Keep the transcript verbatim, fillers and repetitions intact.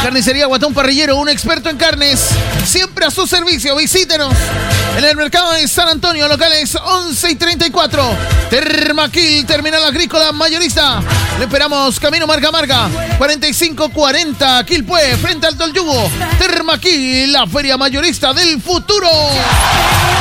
Carnicería Guatón Parrillero, un experto en carnes, siempre a su servicio. Visítenos en el mercado de San Antonio, locales once y treinta y cuatro. Termaquil, Terminal Agrícola Mayorista. Le esperamos camino Marga Marga, cuarenta y cinco cuarenta, Quilpué, frente al Tolyugo. Termaquil, la feria mayorista del futuro.